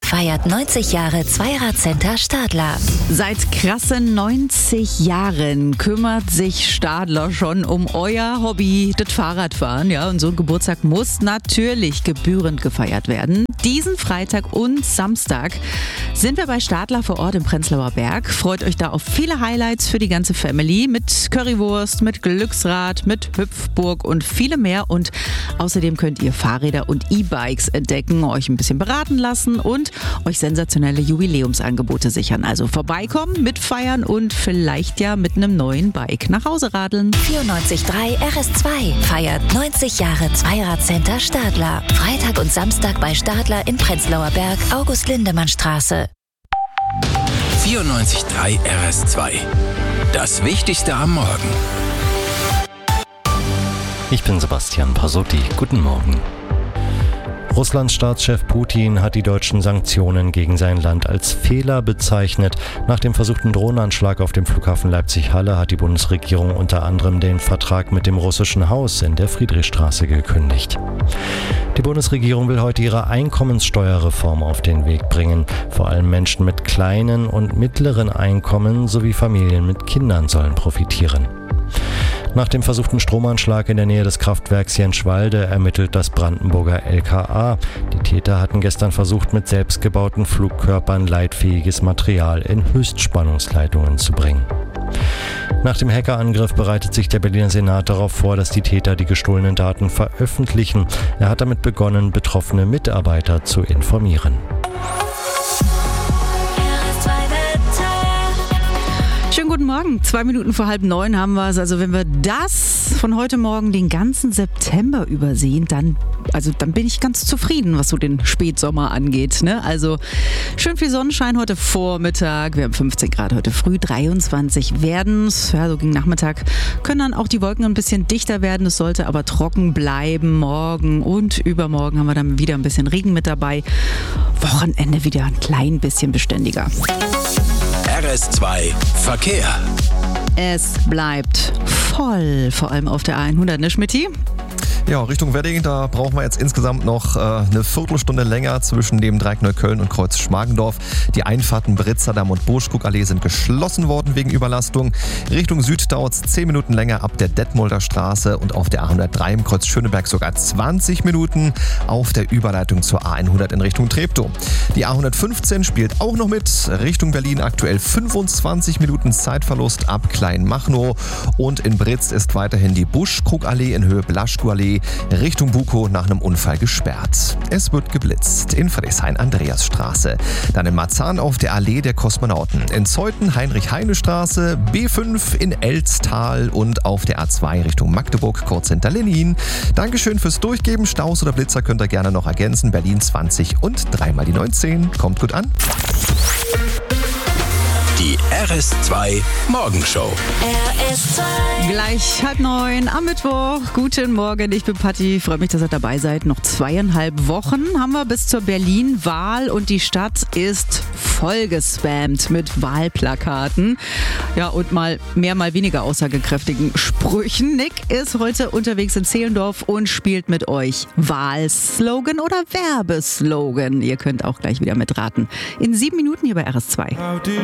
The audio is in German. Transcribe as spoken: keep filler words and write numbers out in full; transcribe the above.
feiert neunzig Jahre Zweirad-Center Stadler. Seit krassen neunzig Jahren kümmert sich Stadler schon um euer Hobby, das Fahrradfahren. Ja, und so ein Geburtstag muss natürlich gebührend gefeiert werden. Diesen Freitag und Samstag sind wir bei Stadler vor Ort im Prenzlauer Berg. Freut euch da auf viele Highlights für die ganze Family mit Currywurst, mit Glücksrad, mit Hüpfburg und viele mehr. Und außerdem könnt ihr Fahrräder und E-Bikes entdecken, euch ein bisschen beraten lassen und euch sensationelle Jubiläumsangebote sichern. Also vorbeikommen, mitfeiern und vielleicht ja mit einem neuen Bike nach Hause radeln. vierundneunzig Komma drei R S zwei feiert neunzig Jahre Zweirad-Center Stadler. Freitag und Samstag bei Stadler in Prenzlauer Berg, August-Lindemann-Straße. vierundneunzig Komma drei R S zwei. Das Wichtigste am Morgen. Ich bin Sebastian Pasotti. Guten Morgen. Russlands Staatschef Putin hat die deutschen Sanktionen gegen sein Land als Fehler bezeichnet. Nach dem versuchten Drohnenanschlag auf dem Flughafen Leipzig-Halle hat die Bundesregierung unter anderem den Vertrag mit dem russischen Haus in der Friedrichstraße gekündigt. Die Bundesregierung will heute ihre Einkommenssteuerreform auf den Weg bringen. Vor allem Menschen mit kleinen und mittleren Einkommen sowie Familien mit Kindern sollen profitieren. Nach dem versuchten Stromanschlag in der Nähe des Kraftwerks Jenschwalde ermittelt das Brandenburger L K A. Die Täter hatten gestern versucht, mit selbstgebauten Flugkörpern leitfähiges Material in Höchstspannungsleitungen zu bringen. Nach dem Hackerangriff bereitet sich der Berliner Senat darauf vor, dass die Täter die gestohlenen Daten veröffentlichen. Er hat damit begonnen, betroffene Mitarbeiter zu informieren. Schönen guten Morgen. Zwei Minuten vor halb neun haben wir es. Also wenn wir das von heute Morgen den ganzen September übersehen, dann, also dann bin ich ganz zufrieden, was so den Spätsommer angeht. Ne? Also schön viel Sonnenschein heute Vormittag. Wir haben fünfzehn Grad heute früh, dreiundzwanzig werden es. Ja, so gegen Nachmittag können dann auch die Wolken ein bisschen dichter werden. Es sollte aber trocken bleiben. Morgen und übermorgen haben wir dann wieder ein bisschen Regen mit dabei. Wochenende wieder ein klein bisschen beständiger. R S zwei Verkehr. Es bleibt voll, vor allem auf der A hundert, ne Schmitty? Ja, Richtung Wedding, da brauchen wir jetzt insgesamt noch äh, eine Viertelstunde länger zwischen dem Dreieck Neukölln und Kreuz Schmargendorf. Die Einfahrten Britzerdamm und Burschkuckallee sind geschlossen worden wegen Überlastung. Richtung Süd dauert es zehn Minuten länger ab der Detmolder Straße und auf der A hundertdrei im Kreuz Schöneberg sogar zwanzig Minuten auf der Überleitung zur A hundert in Richtung Treptow. Die A hundertfünfzehn spielt auch noch mit. Richtung Berlin aktuell fünfundzwanzig Minuten Zeitverlust ab Kleinmachnow und in Britz ist weiterhin die Buschkrugallee in Höhe Blaschkuallee Richtung Bukow nach einem Unfall gesperrt. Es wird geblitzt in Friedrichshain-Andreasstraße. Dann in Marzahn auf der Allee der Kosmonauten. In Zeuthen Heinrich-Heine-Straße, B fünf in Elztal und auf der A zwei Richtung Magdeburg kurz hinter Lenin. Dankeschön fürs Durchgeben. Staus oder Blitzer könnt ihr gerne noch ergänzen. Berlin zwanzig und dreimal die neunzehn. Kommt gut an. Die R S zwei Morgenshow. R S zwei. Gleich halb neun am Mittwoch. Guten Morgen, ich bin Patti. Freue mich, dass ihr dabei seid. Noch zweieinhalb Wochen haben wir bis zur Berlin-Wahl und die Stadt ist vollgespammt mit Wahlplakaten. Ja, und mal mehr, mal weniger aussagekräftigen Sprüchen. Nick ist heute unterwegs in Zehlendorf und spielt mit euch Wahlslogan oder Werbeslogan. Ihr könnt auch gleich wieder mitraten. In sieben Minuten hier bei R S zwei.